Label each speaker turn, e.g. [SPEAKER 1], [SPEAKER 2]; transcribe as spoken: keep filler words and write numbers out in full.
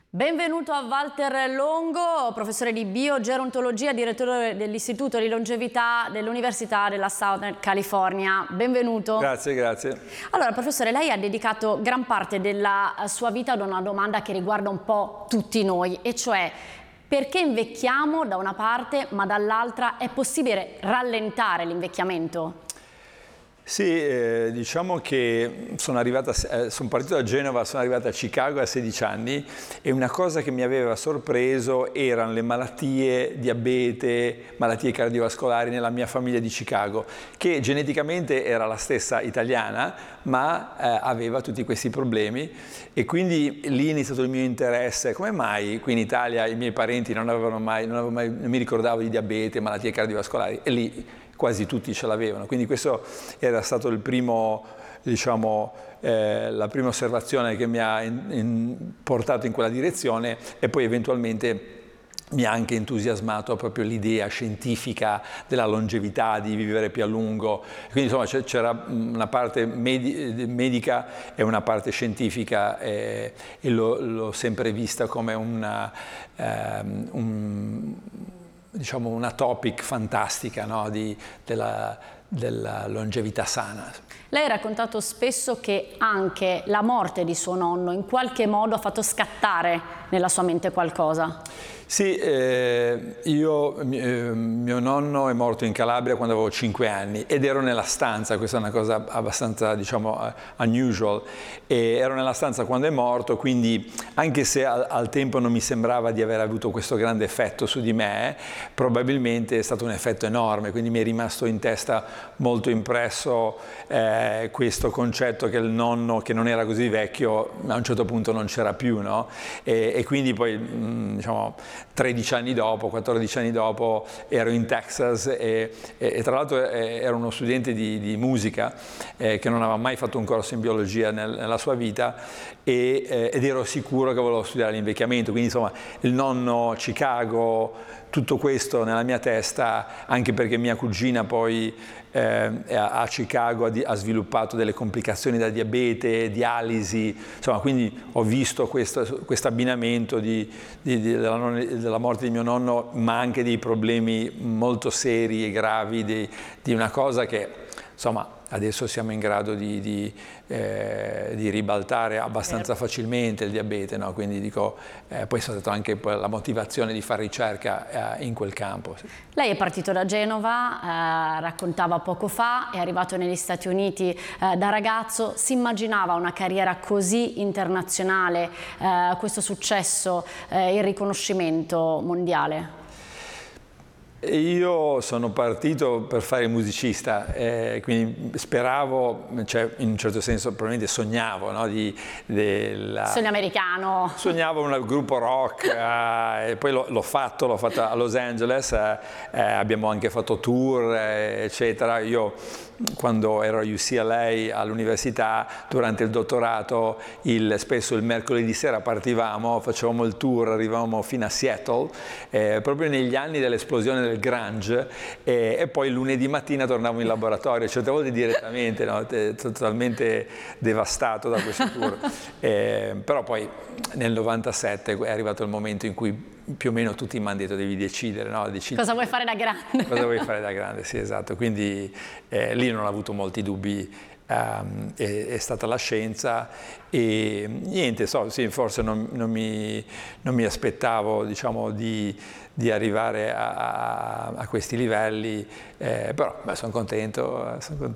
[SPEAKER 1] Benvenuto a Walter Longo, professore di biogerontologia, direttore dell'Istituto di Longevità dell'Università della Southern California. Benvenuto.
[SPEAKER 2] Grazie, grazie.
[SPEAKER 1] Allora, professore, lei ha dedicato gran parte della sua vita ad una domanda che riguarda un po' tutti noi, e cioè perché invecchiamo da una parte, ma dall'altra è possibile rallentare l'invecchiamento?
[SPEAKER 2] Sì, eh, diciamo che sono, arrivata, eh, sono partito da Genova, sono arrivato a Chicago a sedici anni e una cosa che mi aveva sorpreso erano le malattie, diabete, malattie cardiovascolari nella mia famiglia di Chicago, che geneticamente era la stessa italiana, ma eh, aveva tutti questi problemi, e quindi lì è iniziato il mio interesse. Come mai qui in Italia i miei parenti non avevano mai, non, avevo mai, non mi ricordavo di diabete, malattie cardiovascolari, e lì quasi tutti ce l'avevano, quindi questo era stato il primo, diciamo, eh, la prima osservazione che mi ha in, in, portato in quella direzione, e poi eventualmente mi ha anche entusiasmato proprio l'idea scientifica della longevità, di vivere più a lungo. Quindi insomma c'era una parte medi medica e una parte scientifica, eh, e l'ho sempre vista come una, um, un diciamo una topic fantastica, no? Di, della, della longevità sana.
[SPEAKER 1] Lei ha raccontato spesso che anche la morte di suo nonno in qualche modo ha fatto scattare nella sua mente qualcosa.
[SPEAKER 2] Sì, eh, io, eh, mio nonno è morto in Calabria quando avevo cinque anni ed ero nella stanza, questa è una cosa abbastanza, diciamo, unusual, e ero nella stanza quando è morto, quindi anche se al, al tempo non mi sembrava di aver avuto questo grande effetto su di me, probabilmente è stato un effetto enorme, quindi mi è rimasto in testa molto impresso eh, questo concetto che il nonno, che non era così vecchio, a un certo punto non c'era più, no? E, e quindi poi, mh, diciamo, tredici anni dopo, quattordici anni dopo ero in Texas e, e, e tra l'altro ero uno studente di, di musica eh, che non aveva mai fatto un corso in biologia nel, nella sua vita, e, eh, ed ero sicuro che volevo studiare l'invecchiamento, quindi insomma il nonno, Chicago, tutto questo nella mia testa, anche perché mia cugina poi eh, a Chicago ha, ha sviluppato delle complicazioni da diabete, dialisi, insomma, quindi ho visto questo abbinamento di, di, di, della, della morte di mio nonno, ma anche dei problemi molto seri e gravi di, di una cosa che, insomma, adesso siamo in grado di, di, eh, di ribaltare abbastanza facilmente il diabete, no? Quindi dico, eh, poi è stata anche la motivazione di fare ricerca eh, in quel campo. Sì.
[SPEAKER 1] Lei è partito da Genova, eh, raccontava poco fa, è arrivato negli Stati Uniti eh, da ragazzo, si immaginava una carriera così internazionale, eh, questo successo, eh, il riconoscimento mondiale?
[SPEAKER 2] Io sono partito per fare musicista, eh, quindi speravo, cioè in un certo senso probabilmente sognavo, no? Di, della...
[SPEAKER 1] Sogno americano.
[SPEAKER 2] Sognavo un gruppo rock, eh, e poi l'ho fatto, l'ho fatto a Los Angeles, eh, eh, abbiamo anche fatto tour, eh, eccetera. Io quando ero a U C L A all'università, durante il dottorato, il, spesso il mercoledì sera partivamo, facevamo il tour, arrivavamo fino a Seattle, eh, proprio negli anni dell'esplosione del grunge, e, e poi il lunedì mattina tornavo in laboratorio, certe volte direttamente, no? Totalmente devastato da questo tour. Eh, però poi nel novantasette è arrivato il momento in cui più o meno tutti mi hanno detto: devi decidere, no? Decidi.
[SPEAKER 1] Cosa vuoi fare da grande?
[SPEAKER 2] Cosa vuoi fare da grande, sì, esatto. Quindi eh, lì non ho avuto molti dubbi, um, è, è stata la scienza, e niente, so, sì, forse non, non, mi, non mi aspettavo, diciamo, di, di arrivare a, a, a questi livelli, eh, però beh, sono contento, sono contento.